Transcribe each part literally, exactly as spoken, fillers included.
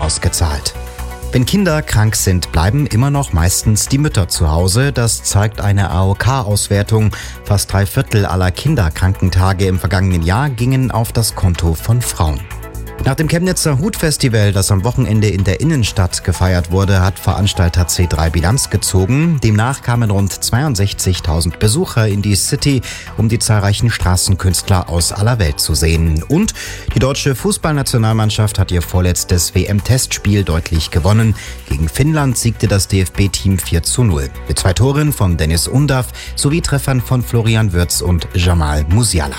ausgezahlt. Wenn Kinder krank sind, bleiben immer noch meistens die Mütter zu Hause. Das zeigt eine A O K-Auswertung. Fast drei Viertel aller Kinderkrankentage im vergangenen Jahr gingen auf das Konto von Frauen. Nach dem Chemnitzer Hutfestival, das am Wochenende in der Innenstadt gefeiert wurde, hat Veranstalter C drei Bilanz gezogen. Demnach kamen rund zweiundsechzigtausend Besucher in die City, um die zahlreichen Straßenkünstler aus aller Welt zu sehen. Und die deutsche Fußballnationalmannschaft hat ihr vorletztes W M-Testspiel deutlich gewonnen. Gegen Finnland siegte das D F B-Team vier zu null. Mit zwei Toren von Dennis Undav sowie Treffern von Florian Wirtz und Jamal Musiala.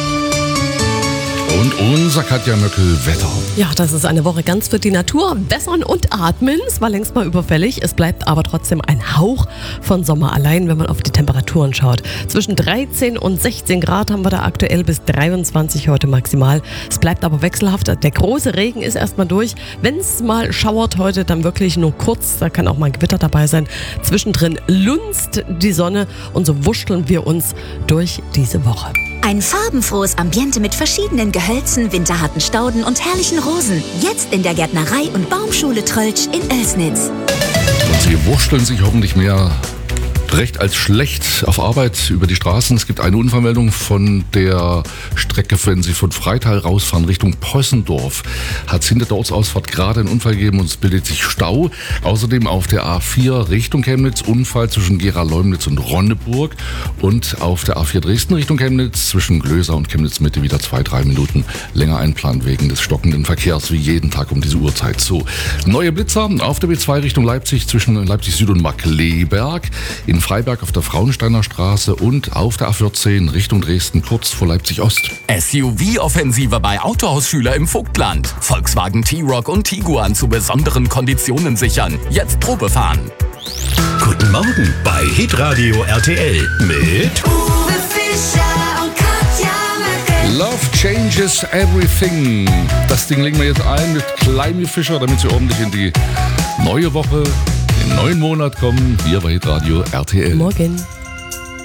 Und unser Katja Möckel-Wetter. Ja, das ist eine Woche ganz für die Natur. Wässern und atmen. Es war längst mal überfällig. Es bleibt aber trotzdem ein Hauch von Sommer allein, wenn man auf die Temperaturen schaut. Zwischen dreizehn und sechzehn Grad haben wir da aktuell, bis dreiundzwanzig heute maximal. Es bleibt aber wechselhaft. Der große Regen ist erstmal durch. Wenn es mal schauert heute, dann wirklich nur kurz. Da kann auch mal ein Gewitter dabei sein. Zwischendrin lunzt die Sonne und so wuscheln wir uns durch diese Woche. Ein farbenfrohes Ambiente mit verschiedenen Gehölzen, winterharten Stauden und herrlichen Rosen. Jetzt in der Gärtnerei- und Baumschule Tröltsch in Oelsnitz. Und Sie wurschteln sich hoffentlich mehr recht als schlecht auf Arbeit über die Straßen. Es gibt eine Unfallmeldung von der Strecke, wenn Sie von Freital rausfahren Richtung Possendorf. Hat es hinter der Ortsausfahrt gerade einen Unfall gegeben und es bildet sich Stau. Außerdem auf der A vier Richtung Chemnitz Unfall zwischen Gera-Leumnitz und Ronneburg. Und auf der A vier Dresden Richtung Chemnitz zwischen Glöser und Chemnitz Mitte wieder zwei, drei Minuten länger einplant wegen des stockenden Verkehrs wie jeden Tag um diese Uhrzeit. So, neue Blitzer auf der B zwei Richtung Leipzig zwischen Leipzig Süd und Markkleeberg. In Freiberg auf der Frauensteiner Straße und auf der A vierzehn Richtung Dresden kurz vor Leipzig Ost. S U V-Offensive bei Autohausschüler im Vogtland. Volkswagen T-Roc und Tiguan zu besonderen Konditionen sichern. Jetzt Probe fahren. Guten Morgen bei Hitradio R T L mit Uwe Fischer und Katja Möckel. Love changes everything. Das Ding legen wir jetzt ein mit Kleimi Fischer, damit Sie ordentlich in die neue Woche, den neuen Monat kommen. Hier bei Hitradio R T L. Morgen.